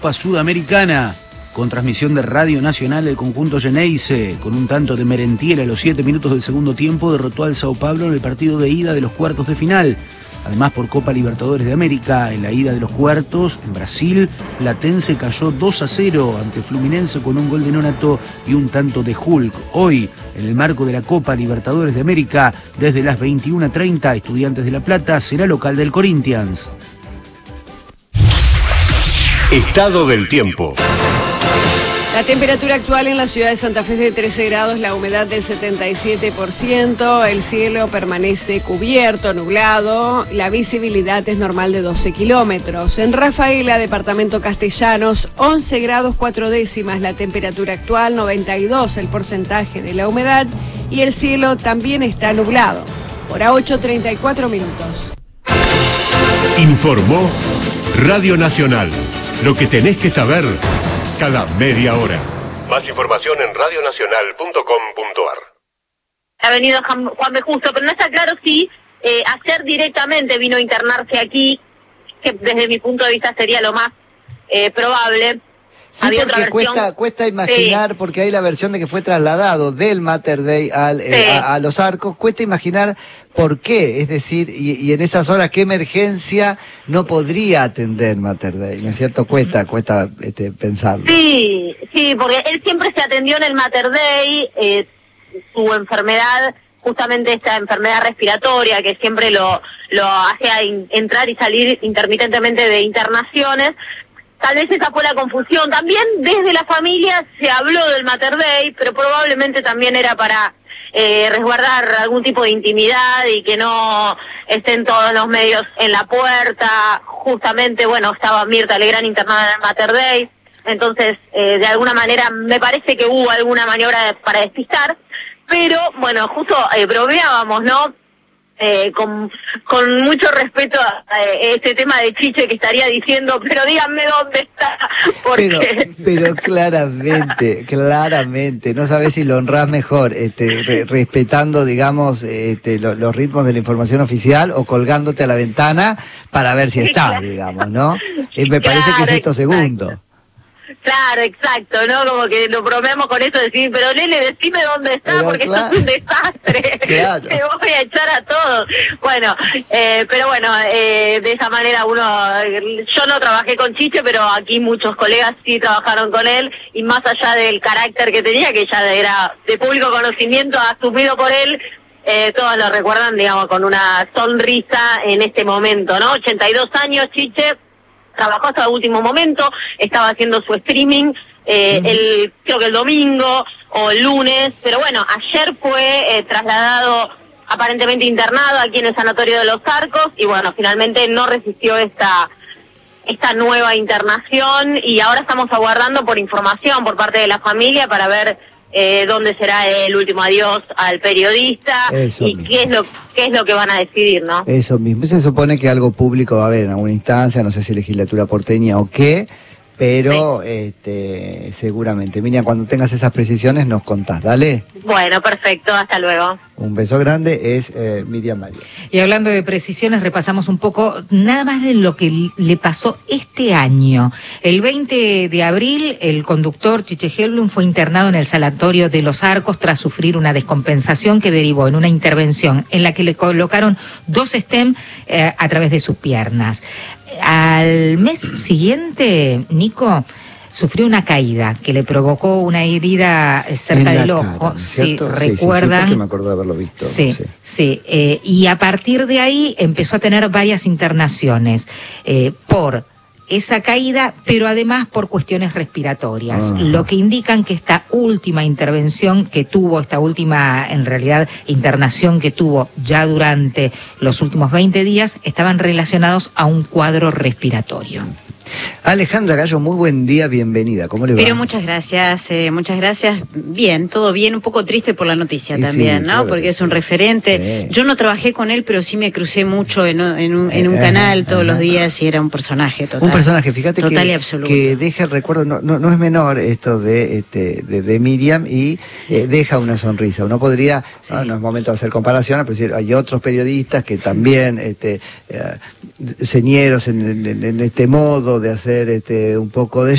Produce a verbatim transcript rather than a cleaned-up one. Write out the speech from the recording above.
Copa Sudamericana, con transmisión de Radio Nacional, el conjunto Geneise, con un tanto de Merentiel a los siete minutos del segundo tiempo, derrotó al Sao Paulo en el partido de ida de los cuartos de final. Además, por Copa Libertadores de América, en la ida de los cuartos, en Brasil, Platense cayó dos a cero ante Fluminense con un gol de Nonato y un tanto de Hulk. Hoy, en el marco de la Copa Libertadores de América, desde las veintiuna treinta, Estudiantes de La Plata será local del Corinthians. Estado del tiempo. La temperatura actual en la ciudad de Santa Fe es de trece grados, la humedad del setenta y siete por ciento, el cielo permanece cubierto, nublado, la visibilidad es normal de doce kilómetros. En Rafaela, departamento Castellanos, once grados cuatro décimas la temperatura actual, noventa y dos el porcentaje de la humedad y el cielo también está nublado. Hora ocho, treinta y cuatro minutos. Informó Radio Nacional. Lo que tenés que saber cada media hora. Más información en radio nacional punto com punto a r. Ha venido Juan B. Justo, pero no está claro si eh, ayer directamente vino a internarse aquí, que desde mi punto de vista sería lo más eh, probable. Sí, Había porque cuesta, cuesta imaginar, sí. Porque hay la versión de que fue trasladado del Mater Dei al, sí. eh, a, a Los Arcos, cuesta imaginar por qué, es decir, y, y en esas horas qué emergencia no podría atender Mater Dei, ¿no es cierto? Cuesta, cuesta este, pensarlo. Sí, sí, porque él siempre se atendió en el Mater Dei, eh, su enfermedad, justamente esta enfermedad respiratoria que siempre lo, lo hace a in, entrar y salir intermitentemente de internaciones. Tal vez esa fue la confusión. También desde la familia se habló del Mater Dei, pero probablemente también era para eh, resguardar algún tipo de intimidad y que no estén todos los medios en la puerta. Justamente, bueno, estaba Mirta Legrand internada en el Mater Dei. Entonces, eh, de alguna manera, me parece que hubo alguna maniobra de, para despistar. Pero, bueno, justo eh, bromeábamos, ¿no? Eh, con, con mucho respeto a, a este tema de Chiche que estaría diciendo, pero díganme dónde está, porque... Pero, pero claramente, claramente, no sabés si lo honrás mejor, este, re, respetando, digamos, este, lo, los ritmos de la información oficial o colgándote a la ventana para ver si está, digamos, ¿no? Eh, me parece claro, que es esto exacto. segundo. Claro, exacto, ¿no? Como que lo bromeamos con eso de decir, pero Lele, decime dónde está, pero porque claro. esto es un desastre. Claro. Te voy a echar a todos. Bueno, eh, pero bueno, eh, de esa manera uno, yo no trabajé con Chiche, pero aquí muchos colegas sí trabajaron con él, y más allá del carácter que tenía, que ya era de público conocimiento, asumido por él, eh, todos lo recuerdan, digamos, con una sonrisa en este momento, ¿no? ochenta y dos años, Chiche. Trabajó hasta el último momento, estaba haciendo su streaming, eh, mm. el, creo que el domingo o el lunes, pero bueno, ayer fue eh, trasladado, aparentemente internado aquí en el Sanatorio de Los Arcos, y bueno, finalmente no resistió esta esta nueva internación, y ahora estamos aguardando por información por parte de la familia para ver eh, dónde será el último adiós al periodista. Eso y mismo. qué es lo qué es lo que van a decidir, ¿no? Eso mismo. Se supone que algo público va a haber en alguna instancia, no sé si legislatura porteña o qué, pero sí. este, seguramente. Miriam, cuando tengas esas precisiones nos contás, dale. Bueno, perfecto, hasta luego. Un beso grande, es eh, Miriam Mario. Y hablando de precisiones, repasamos un poco nada más de lo que le pasó este año. El veinte de abril, el conductor Chiche Helblum fue internado en el Sanatorio de Los Arcos tras sufrir una descompensación que derivó en una intervención en la que le colocaron dos stem eh, a través de sus piernas. Al mes siguiente, Nico sufrió una caída que le provocó una herida cerca del ojo. Sí, recuerdan. Sí, sí, sí, me acuerdo de haberlo visto. Sí, sí. sí eh, y a partir de ahí empezó a tener varias internaciones eh, por esa caída, pero además por cuestiones respiratorias, uh-huh. lo que indican que esta última intervención que tuvo, esta última, en realidad, internación que tuvo ya durante los últimos veinte días, estaban relacionados a un cuadro respiratorio. Alejandra Gallo, muy buen día, bienvenida. ¿Cómo le va? Pero muchas gracias, eh, muchas gracias. Bien, todo bien, un poco triste por la noticia sí, también, sí, ¿no? Claro Porque es sí. un referente. Sí. Yo no trabajé con él, pero sí me crucé mucho en, en, un, en un eh, canal eh, todos eh, los días y era un personaje total. Un personaje, fíjate total que, y absoluto. que deja el recuerdo, no, no, no es menor esto de, este, de, de Miriam y eh, deja una sonrisa. Uno podría, sí. no, no es momento de hacer comparaciones, pero hay otros periodistas que también, este, eh, señeros en, en, en este modo de hacer este un poco de